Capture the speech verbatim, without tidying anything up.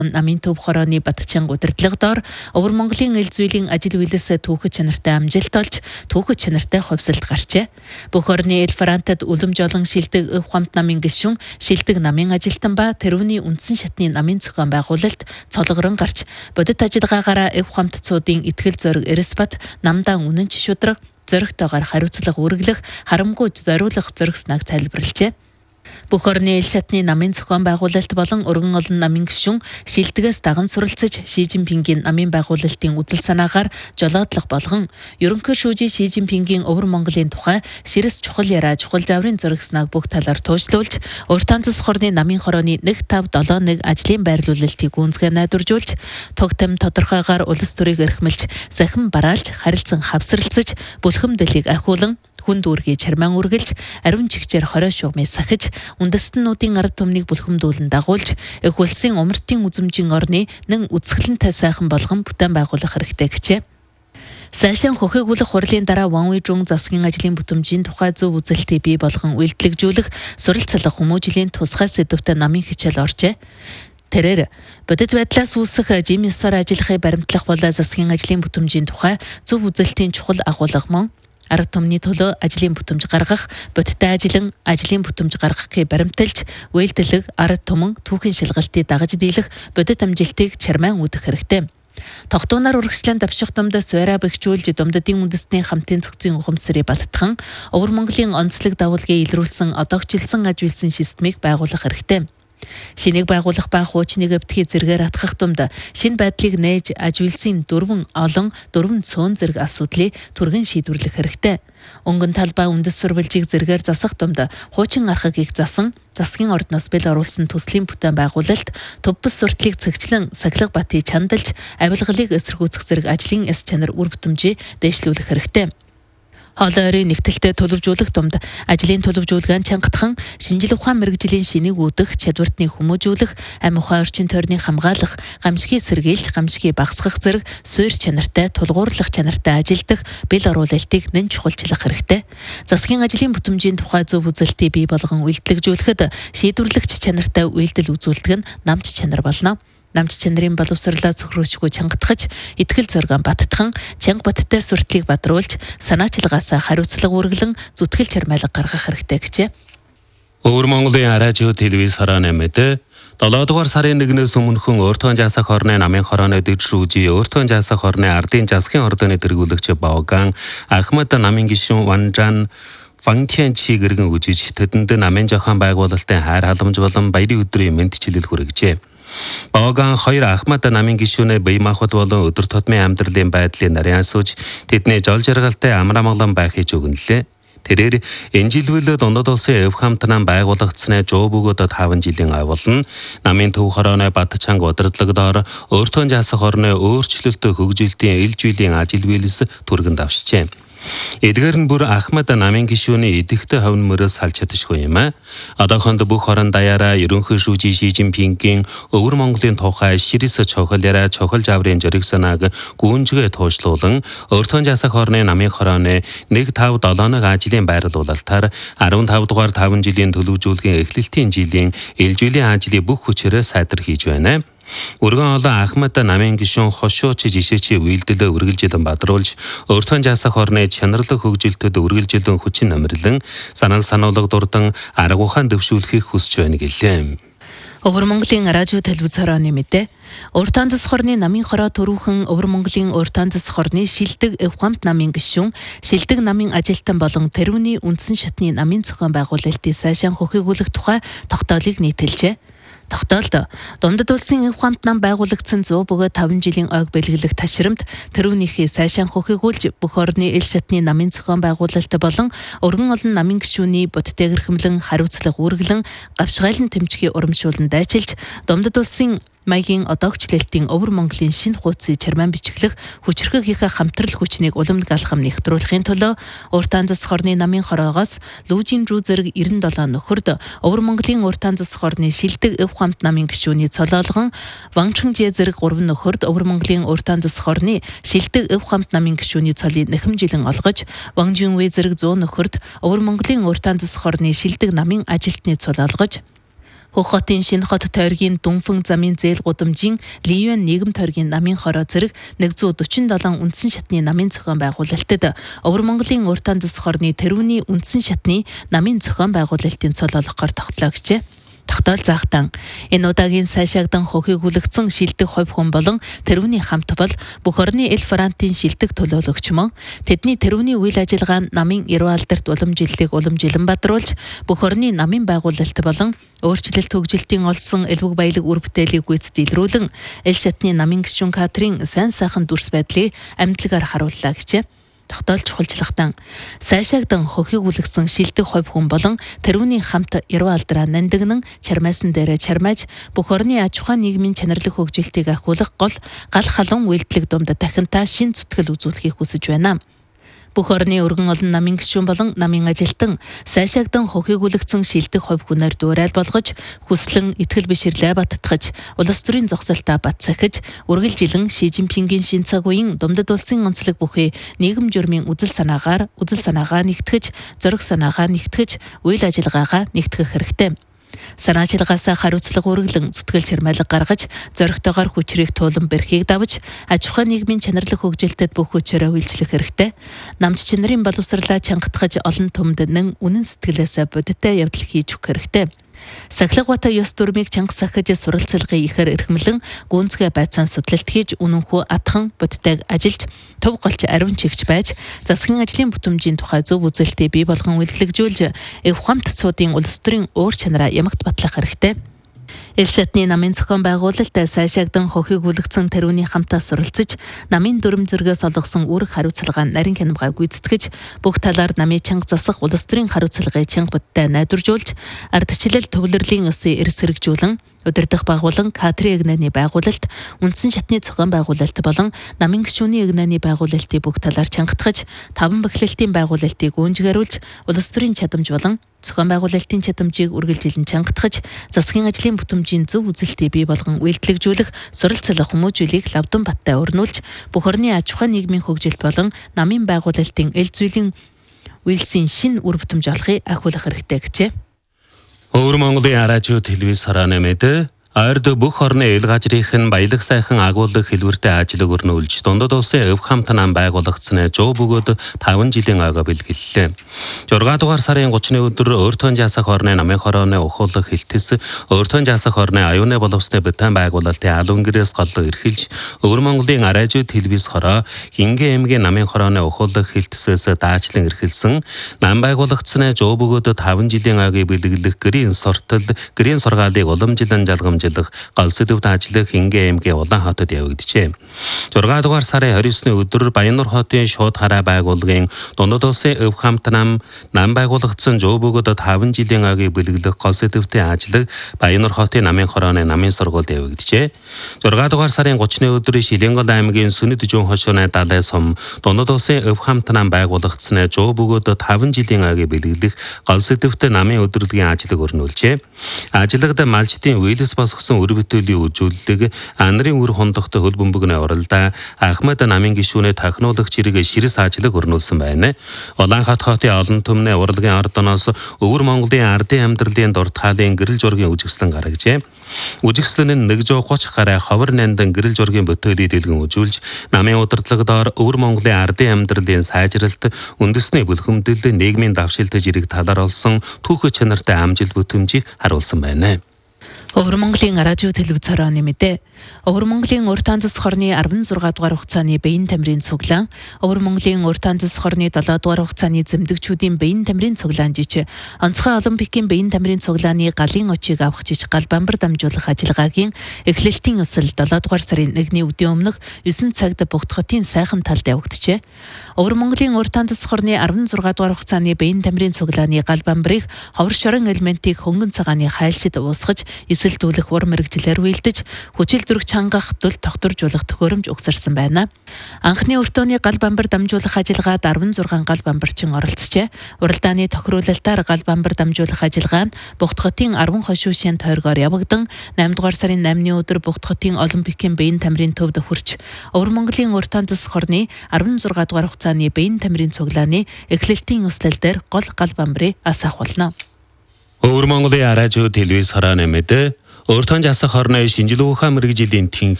намын төв хорооны Батчанга удирдлагадор Өвөр Монголын эл зүйлийн ажил үйлс түүхэд чанартай амжилт олж түүхэд чанартай хувьсалт гарчээ. Бүх орны эл Франтад үлэмж олон шилдэг өв хамт намын гишүүн, шилдэг намын ажилтан ба тэрүүний үндсэн шатны намын зохион байгуулалт цолгорон гарч бодит ажиллагаагаараа өв хамтцуудын итгэл зориг Эрсбат намдаа үнэнч шудраг зоригтойгоор хариуцлага үргэлэх харамгүй зориулах зоригснаг тайлбарлажээ. Бүх орны эл шатны намын зохион байгуулалт болон өргөн олон намын гишүүн шилдэгээс даган суралцаж Ши Жинпингийн намын байгуулалтын үзэл санаагаар жолоодлого болгон ерөнхий шүүжийн Ши Жинпингийн Өвөр Монголын тухай ширэс чухал яриа чухал жаврын зурагснаг бүх талаар туужлуулж урт цас хорны намын хорооны нэг тав долоо нэг ажлын байрлуулалтыг гүнзгий найдваржуулж тогтом тодорхойгоор улс төрийг эрхмэлж захин бараалж харилцан хавсралцаж бүлхэм дэлийг ахиулан хүн дүүргийн чармаан үргэлж ариун чигчээр хорой шугамыг сахиж үндэстнүүдийн ард түмнийг бүлхэмдүүлэн дагуулж их улсын умартын үзмжийн орны нэн үзэсгэлэнтэй сайхан болгон бүтээн байгуулах хэрэгтэй гэжээ. Сайшин хөхөөгүүлэх хурлын дараа Ван Уйжун засгийн ажлын бүтэмжийн тухай зөв үзэлтийг бий болгон үйлдэлжүүлэх суралцлах хүмүүжлийн тусгай сэдвтэ намын хичээл оржээ. Тэрээр бодит байдлаас үүсэх жим ёсоор ажиллахыг баримтлах бол засгийн ажлын бүтэмжийн тухай зөв үзэлтийн чухал агуулга мөн ард түмний төлөө ажлын бүтэмж гаргах, бодиттой ажлын ажлын бүтэмж гаргахыг баримталж, үйлдэлэг ард түмэн түүхийн шалгалтыг дагаж дийлэх бодит амжилтыг чармаан үүдэх хэрэгтэй. Тогтуунаар урагшлан давших домд суурай бэхжүүлж домдодын үндэстний хамтын цогцын ухамсарыг баттхан, Өвөр Монголын онцлог давалгыг илрүүлсэн одоогчлсан аж үйлсэн системийг байгуулах хэрэгтэй. Шинийг байгуулах ба хуучныг өвтгий зэргээр атгах тумд шинэ байдлыг нээж аж үйлсийн дөрвөн олон дөрвөн цөөн зэрэг асуудлыг түргэн шийдвэрлэх хэрэгтэй. Өнгөн талбай үндэс сурвалжийг зэргээр засах тумд хуучин архаг их засан засгийн ордноос бэл оруулсан төслийн бүтээн байгуулалт төвбс суртлыг цэгчлэн сахилга батыг чандалж авилгалыг эсэргүүцэх зэрэг ажлын эс чанар үр бүтэмжийг дээшлүүлэх хэрэгтэй. Хоолойрын нэгтэлтэд төлөвжүүлэх тумд ажлын төлөвжүүлгэн чангатхан шинжил ухаан мэрэгжлийн шинийг үүдэх чадвартны хүмүүжүүлэх амь ухаан орчин тойрны хамгаалах гамшигыг сэргийлж гамшигыг багасгах зэрэг суурь чанартай тулгуурлах чанартай ажилдах бэл оруулалтыг нэн чухалчлах хэрэгтэй. Засгийн ажлын бүтэмжийн тухай зөв үзэлтийг бий болгон үйлдэлжүүлэхэд шийдвэрлэгч чанартай үйлдэл үзүүлдэг нь намч чанар болно. Намч чанарын боловсрлоо цөхрөөшгүй чангатгаж, итгэл зоргон баттхан, чанга баттай суртлыг бадруулж, санаачилгаасаа хариуцлага үргэлэн зүтгэл чармайлга гаргах хэрэгтэй гэжээ. Өвөр Монголын радио телевиз хорооны мэдээ долоо дугаар сарын нэгнээс өмнөхөн Өөртөө жасах хорны намын хорооны дэд шүүжи Өөртөө жасах хорны ардын засгийн ордоны тэргүүлэгч Баоган Ахмад намын гишүүн Ванжан Фанкэн чиг иргэн үжиж тэдэнд намын зохион байгуулалтын хайр халамж болон баярын өдрийн мэдчилэл хүргэжээ. Баоган хоёр Ахмад намын гишүүнээ бие махбод болон өдөр тутмын амьдралын байдлыг нарийн сууж тэдний жол жаргалтай амраамгалан байхыг өгнөлээ. Тэрээр энэ жилвэл Дундад улсын өв хамт нам байгуулагдсны жоо бөгөөд таван жилийн авална намын төв хорооны Батчанга удирдлагадор Өөртөө жасах хорны өөрчлөлт хөгжилтийн эл жилийн ажил үйлс түргэн давшжээ. Эдгээр нь бүр Ахмад намын гишүүний идэвхтэй ховн мөрөөс салж чадшгүй юм. Одоохонд бүх хорон даяараа ерөнхий шүүжийн Ши Жинпингийн Өвөр Монголын тухай ширэс чухал яриа чухал жаврын жориг санааг гүнжгээ туушлуулан Өөртөө жасах хорны намын хорооны нэг тав долоо нэг ажлын байрлуулалтаар арван тав дугаар таван жилийн төлөвжүүлгийн эхлэлтийн жилийн эл жилийн ажлыг бүх хүчээрээ сайдар хийж байна. Өргөн олон Ахмад намын гишүүн хошууч жишээчи үйлдэлээ үргэлжилэн бадруулж Өөртөө жасах хорны чанарлаг хөгжилтөд үргэлжилэн хүчин номерлон санал сануулга дурдан арга ухаан дэвшүүлэхийг хүсэж байна гэлээ. Өвөр Монголын радио телевиз хорооны мэдээ Өөртөө засах хорны намын хороо төрүүхэн Өвөр Монголын Өөртөө засах хорны шилдэг өв хамт намын гишүүн шилдэг намын ажилтан болон тэрүүний үндсэн шатны намын зохион байгуулалтыг сайшин хөхөөгүүлэх тухай тогтоолыг нийтэлжээ. Тогтоолд Дундад улсын өв хамт нам байгуулагдсан зуун бөгөөд таван жилийн ойг бэлгэлэх ташрамт тэрүүнийхээ сайшин хөхөөгүүлж бүх орны эл шатны намын зохион байгуулалт болон өргөн олон намын гишүүний бодиттой гэрхэмлэн хариуцлага үргэлэн гавшгайлан тэмцэхийг урамшуулан дайчилж Дундад улсын маягийн одоогчлалтын Өвөр Монголын шинэ хуудсыг чармаан бичиглэх хүчрхэг их хамтрал хүчнийг уламд галхам нэгтрүүлэхийн төлөө Өөртөө засах хорны намын хороогоос Лүүжин рүү зэрэг девяносто долоо нөхөрд Өвөр Монголын Өөртөө засах хорны шилдэг өв хамт намын гишүүний цолоолгон Ванчанга зэрэг гурван нөхөрд Өвөр Монголын Өөртөө засах хорны шилдэг өв хамт намын гишүүний цолыг нэхэмжилэн олгож Ванжинвэ зэрэг зуун нөхөрд Өвөр Монголын Өөртөө засах хорны шилдэг намын ажилтны цол олгож Хөх хотын шинэ хот тойргийн Дүнфэн замын зээл гудамжийн Ливен нийгэм тойргийн намын хороо зэрэг нэг зуун дөрвөн седем үндсэн шатны намын зохион байгуулалтад Өвөр Монголын уртаан засаг хорны тэрүүний үндсэн шатны намын зохион байгуулалтын цол олгохоор тогтлоогчээ. Тогтоол заахтан энэ удаагийн сайшаагдан хөхийг хүлэгдсэн шилдэг хувь хүн болон тэрүүний хамт бол бүх орны эл Франтын шилдэг төлөөлөгч мөн тэдний тэрүүний үйл ажиллагаа нь намын эрүү алдарт уламжлалыг уламжилан бадруулж бүх орны намын байгуулалт болон өөрчлөлт хөгжилтийн олсон элбэг баялаг үр бүтээлийг гүйцэд илрүүлэн эл шатны намын гишүүн Катрин сайн сайхан дүрс байдлыг амьдлагаар харууллаа гэжээ. Тогтоол чухалчлагтан сайшаагдан хөхийг үлгсэн шилдэг хувь хүн болон тэрүүний хамт эрүү алдраа нандагнан чармаасан дээрээ чармааж бүх орны аж ахуйн нийгмийн чанарлаг хөгжилтийг ахиулах гол гал халуун үйлдэлэг дунд дахинтаа шин зүтгэл үзүүлэхийг хүсэж байна. Бүх орны өргөн олон намын гишүүн болон намын ажилтан сайшаагдан хөхийг үлгсэн шилдэг хувь хүнээр дуурайл болгож хүслэн итгэл биширлээ баттгаж улс төрийн зогсолтоо бат цахиж үргэлжилэн Ши Жинпингийн шин цаг үеийн Думдад улсын онцлог бүхий нийгэм журмын үзэл санаагаар үзэл санаагаа нэгтгэж зориг санаагаа нэгтгэж үйл ажиллагаагаа нэгтгэх хэрэгтэй. Санаачилгаасаа хариуцлага үргэлэн зүтгэл чармайлга гаргаж зоригтойгоор хүчрийг туулан бэрхийг давж аж ахуйн нийгмийн чанарлаг хөгжилтэд бүх хүчээрээ үйлчлэх хэрэгтэй. Намч чинарын боловсрлаа чангатгаж олон түмэнд нэн үнэн сэтгэлээсээ бодиттой явдал хийж өгөх хэрэгтэй. Сахилгавата ёс дүрмийг чанга сахиж суралцлагын ихээр эрхэмлэн гүнзгий байцаан судлалт хийж үнэнхүү атхан бодтойг ажиллаж төв голч ариун чигч байж засгийн ажлын бүтэмжийн тухай зөв үзэлтээ бий болгон үйлчлэгжүүлж эв хамт цуудын улс төрийн уур чанараа ямагт батлах хэрэгтэй. Эл шатны намын зохион байгуулалт сайшаагдан хөхийг хүлэгдсэн тэрүүний хамтаа суралцж намын дүрм зэрэгээс олгосон үүрэг хариуцлага нарийн хянамгай гүйцэтгэж бүх талаар намын чанга засах улс төрийн хариуцлагыг чанга бодтой найдваржуулж ардчлал төвлөрлийн ёсыг эрс хэрэгжүүлэн удирдах байгуулан Катрин эгнээний байгуулалт үндсэн шатны зохион байгуулалт болон намын гишүүний эгнээний байгуулалтыг бүх талаар чангатгаж таван бэхлэлтийн байгуулалтыг гүнжгээрүүлж улс төрийн чадамж болон зохион байгуулалтын чадамжийг үргэлжилэн чангатгаж засгийн ажлын бүтэмжийн зөв үзэлтийг бий болгон үйлчлэгжүүлэх суралцлага хүмүүжүүлийг лавдан баттай өрнүүлж бүх орны аж ахуйн нийгмийн хөгжилт болон намын байгуулалтын эл зүйлийн үйлсийн шин үр бүтэмж олохыг ахиулах хэрэгтэй гэжээ. Өвөр Монголын радио телевиз харааны мэдээ Ард бүх орны эл газрын баялаг сайхан агуулгах хэлбэртэй ажиллаг өрнүүлж дундад улсын өв хамт нам байгуулагдсны жоо бөгөөд таван жилийн ага бэлгэллээ. зургаан дугаар сарын гуравны өдөр Өөртөө жасах орны намын хорооны ухуулах хэлтэс Өөртөө жасах орны аюуны боловсны битэн байгуулалтын алуун гэрээс гол эрхэлж Өвөр Монголын радио телевиз хороо Хингэ аймгийн намын хорооны ухуулах хэлтсээс даачлан эрхэлсэн нам байгуулагдсны жоо бөгөөд таван жилийн агийг бэлгэлэх гэрийн сортол гэрийн сургаалыг уламжлан жалгам гал сэдвт ажиллах Хингэ аймгийн Улаан хотод явагдажээ. зургаан дугаар сарын хорь өсний өдөр Баяннур хотын шууд хараа байгууллагын дундад улсын өв хамт нам нам байгуулагдсан жоо бөгөөд таван жилийн агийг бэлгэлэх гол сэдвтийн ажиллаг Баяннур хотын намын хорооны намын сургуульд явагдажээ. зургаан дугаар сарын гуравны өдөр Шилэнгол аймгийн Сүнэд Жүн хошууны далай сум дундад улсын өв хамт нам байгуулагдсны жоо бөгөөд таван жилийн агийг бэлгэлэх гол сэдвтийн намын өдрөлгийн ажиллаг өрнүүлжээ. Ажиллагад малчдын үеэлс босгосон үр бүтээлийн үзүүлэлэг анарын үр хондохтой хөл бөмбөгний оролдоо Ахмад намын гишүүнээ тохиноологч хэрэг ширэс ажиллаг өрнүүлсэн байна. Улаан хот хотын олон түмний урлагийн ордоноос Өвөр Монголын ардын амьдралын дуртаалын гэрэл зургийн үжигслэн гаргажээ. Үжигслэн нь нэг зуун гуравч гаруй ховор нандан гэрэл зургийн бүтээлийг дэлгэн үзүүлж намын удирдлагадоор Өвөр Монголын ардын амьдралын сайжралт үндэсний бүлхэмдэл нийгмийн давшилт зэрэг талаар олсон түүх чанартай амжилт бүтэмжийг харуулсан байна. Өвөр Монголын радио телевиз харааны мэдээ. Өвөр Монголын уртаан засах хорны арван зургаан дугаар хугацааны биеийн тамирын цуглаан, Өвөр Монголын уртаан засах хорны долоо дугаар хугацааны зэмдэгчүүдийн биеийн тамирын цуглаан жиж, онцгой олимпикийн биеийн тамирын цуглааны галын очийг авах жиж гал бамбар дамжуулах ажиллагаагийн эхлэлтийн ёсол долоо дугаар сарын нэгний өдийн өмнөх есөн цагт Богд хотын сайхан талд явагджээ. Өвөр Монголын уртаан засах хорны арван зургаан дугаар хугацааны биеийн тамирын цуглааны гал бамбарыг ховор шорон элементийг хөнгөн цагааны хайлшид уусгаж эсэлдүүлэх ур мэрэгчлэр үйлдэж хүчил зүрх чангах дөл тогтворжуулах төхөөрөмж өгсөрсөн байна. Анхны өртөөний гал бамбар дамжуулах ажиллагаад арван зургаан гал бамбарчин оролцжээ. Уралдааны тохируулалтаар гал бамбар дамжуулах ажиллагаа нь Богд хотын арван хошуу шин тойргоор явагдан найман дугаар сарын наймны өдөр Богд хотын олимпикийн биеийн тамирын төвд хүрч Өвөр Монголын уртаан засах хорны арван зургаан дугаар хугацааны биеийн тамирын цуглааны эхлэлтийн ёслол дээр гол гал бамбарыг асаах болно. Өвөр Монголын радио телевиз харааны мэдээ Өөртөө жасах хорны шинжилгээ ухаан мэрэгжлийн тэнх